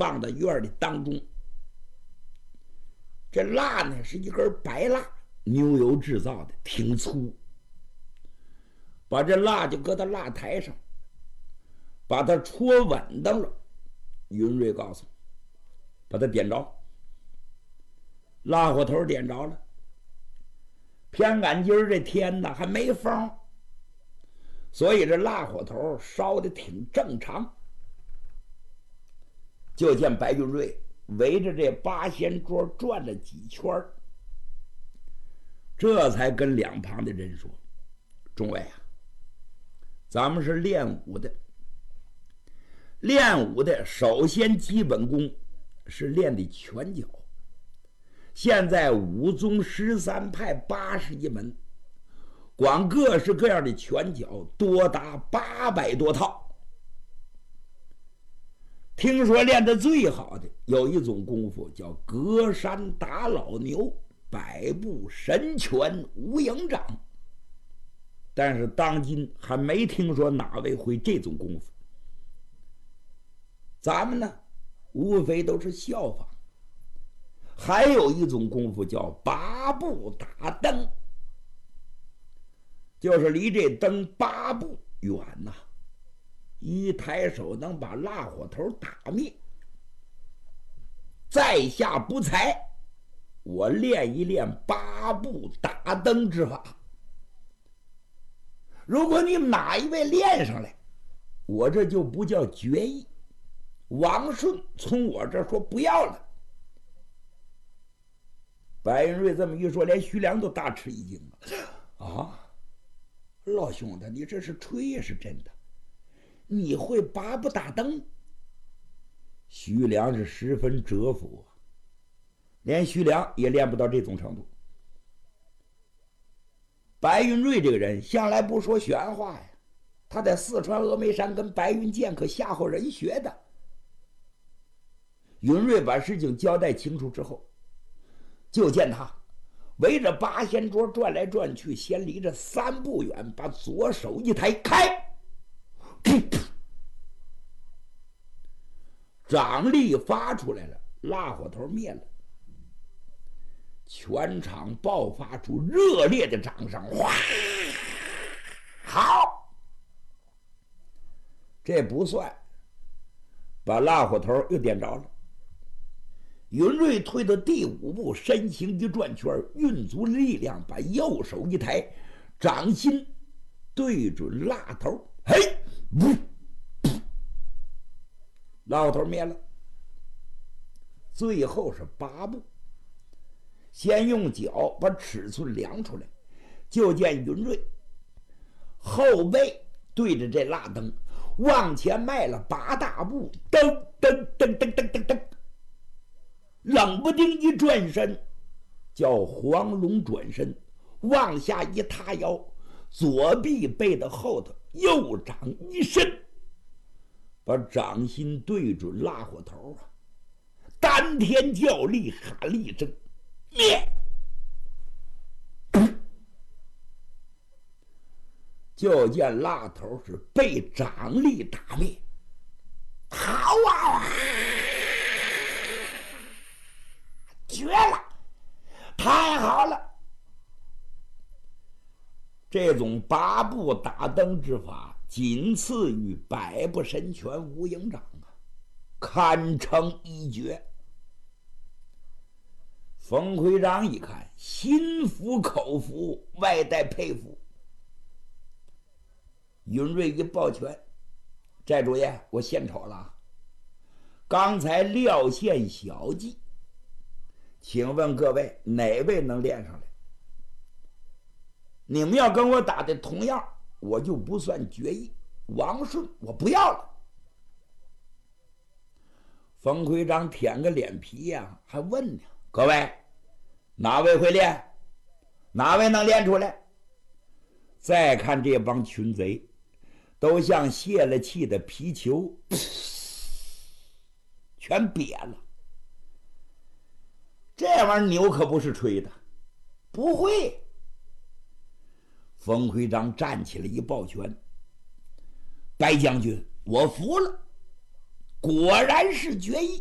放在院的当中。这蜡呢是一根白蜡，牛油制造的，挺粗。把这蜡就搁到蜡台上，把它戳稳当了。云瑞告诉把它点着，蜡火头点着了。偏赶今儿这天呢还没风，所以这蜡火头烧的挺正常。就见白云瑞围着这八仙桌转了几圈，这才跟两旁的人说：“众位啊，咱们是练武的，练武的首先基本功是练的拳脚。现在武宗13派81门，光各式各样的拳脚多达800多套。听说练得最好的有一种功夫叫隔山打老牛，百步神拳无影掌。但是当今还没听说哪位会这种功夫。咱们呢，无非都是效仿。还有一种功夫叫8步打灯，就是离这灯8步远呐，一抬手能把蜡火头打灭。在下不才，我练一练8步打灯之法。如果你们哪一位练上来，我这就不叫决议。王顺从我这说不要了。白云瑞这么一说，连徐良都大吃一惊了。啊，老兄弟，你这是吹也是真的？你会8步打灯？徐良是十分折服啊，连徐良也练不到这种程度。白云瑞这个人向来不说玄话呀，他在四川峨眉山跟白云剑可吓唬人学的。云瑞把事情交代清楚之后，就见他围着八仙桌转来转去，先离着3步远，把左手一抬，开，掌力发出来了，蜡火头灭了。全场爆发出热烈的掌声。哇，好，这不算，把蜡火头又点着了。云瑞退到第5步，身形一转圈，运足力量，把右手一抬，掌心对准蜡头，嘿，蜡头灭了。最后是8步，先用脚把尺寸量出来，就见云瑞后背对着这蜡灯往前迈了8大步，噔噔噔噔噔噔噔，冷不丁一转身，叫黄龙转身，往下一塌腰，左臂背到后头，右掌一伸，把掌心对准蜡火头啊，丹田叫力，喊了一声灭，就见蜡头是被掌力打灭。好啊，绝了，太好了！这种8步打灯之法，仅次于百步神拳无影掌啊，堪称一绝。冯奎章一看，心服口服，外带佩服。云瑞一抱拳：“寨主爷，我献丑了。刚才撂线小计，请问各位哪位能练上来？你们要跟我打的同样，我就不算决议。王顺我不要了。”冯奎章舔个脸皮呀，还问呢：“各位哪位会练？哪位能练出来？”再看这帮群贼，都像泄了气的皮球，全瘪了。这玩意儿牛可不是吹的，不会。冯奎章站起来一抱拳：“白将军，我服了，果然是决议。”